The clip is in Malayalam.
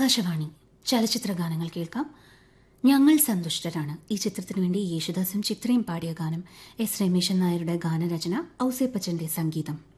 ആകാശവാണി ചലച്ചിത്ര ഗാനങ്ങൾ കേൾക്കാം. ഞങ്ങൾ സന്തുഷ്ടരാണ് ഈ ചിത്രത്തിനു വേണ്ടി യേശുദാസും ചിത്രയും പാടിയ ഗാനം. എസ് രമേശൻ നായരുടെ ഗാനരചന, ഔസേപ്പച്ചന്റെ സംഗീതം.